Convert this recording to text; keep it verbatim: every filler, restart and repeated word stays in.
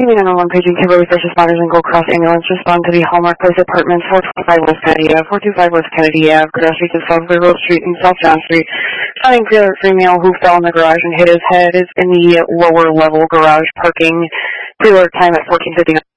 evening, nine one one paging Kimberly First Responders and Gold Cross Ambulance. Respond to the Hallmark Place Apartments, four twenty-five West Kennedy Ave, four twenty-five West Kennedy Ave, Grass Street to South Grove Street and South John Street. Finding a female who fell in the garage and hit his head is in the lower level garage parking. Pre-alert time at fourteen fifty-nine.